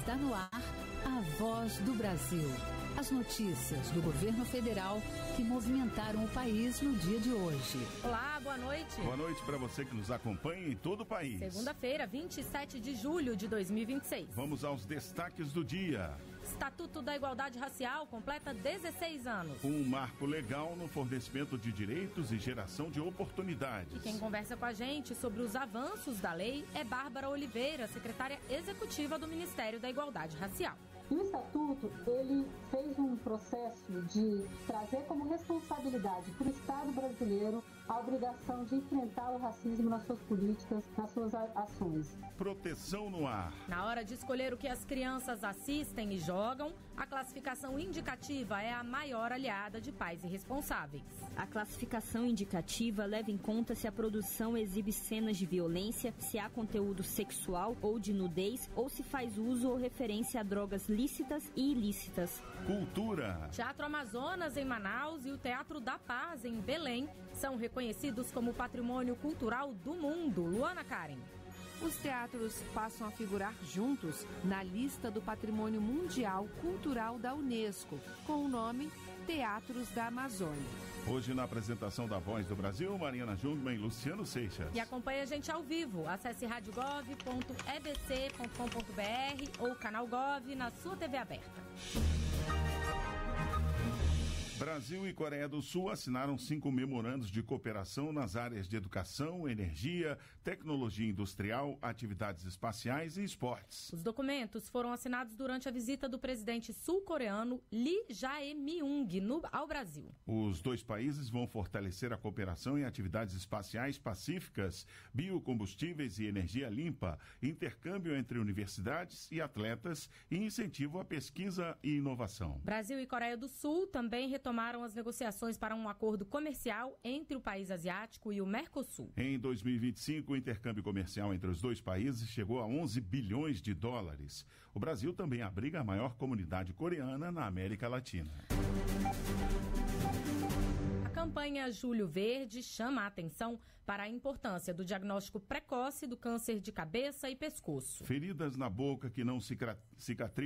Está no ar a Voz do Brasil. As notícias do governo federal que movimentaram o país no dia de hoje. Olá, boa noite. Boa noite para você que nos acompanha em todo o país. Segunda-feira, 27 de julho de 2026. Vamos aos destaques do dia. Estatuto da Igualdade Racial completa 16 anos. Um marco legal no fornecimento de direitos e geração de oportunidades. E quem conversa com a gente sobre os avanços da lei é Bárbara Oliveira, secretária executiva do Ministério da Igualdade Racial. E o Estatuto, ele fez um processo de trazer como responsabilidade para o Estado brasileiro a obrigação de enfrentar o racismo nas suas políticas, nas suas ações. Proteção no ar. Na hora de escolher o que as crianças assistem e jogam, a classificação indicativa é a maior aliada de pais irresponsáveis. A classificação indicativa leva em conta se a produção exibe cenas de violência, se há conteúdo sexual ou de nudez, ou se faz uso ou referência a drogas lícitas e ilícitas. Cultura. Teatro Amazonas, em Manaus, e o Teatro da Paz, em Belém, são reconhecidos como Patrimônio Cultural do Mundo. Luana Karen. Os teatros passam a figurar juntos na lista do Patrimônio Mundial Cultural da Unesco, com o nome Teatros da Amazônia. Hoje, na apresentação da Voz do Brasil, Mariana Jungmann e Luciano Seixas. E acompanhe a gente ao vivo. Acesse radiogov.ebc.com.br ou Canal Gov na sua TV aberta. Brasil e Coreia do Sul assinaram 5 memorandos de cooperação nas áreas de educação, energia, tecnologia industrial, atividades espaciais e esportes. Os documentos foram assinados durante a visita do presidente sul-coreano Lee Jae-myung ao Brasil. Os dois países vão fortalecer a cooperação em atividades espaciais pacíficas, biocombustíveis e energia limpa, intercâmbio entre universidades e atletas e incentivo à pesquisa e inovação. Brasil e Coreia do Sul também retomaram as negociações para um acordo comercial entre o país asiático e o Mercosul. Em 2025, o intercâmbio comercial entre os dois países chegou a 11 bilhões de dólares. O Brasil também abriga a maior comunidade coreana na América Latina. A campanha Julho Verde chama a atenção para a importância do diagnóstico precoce do câncer de cabeça e pescoço. Feridas na boca que não cicatrizam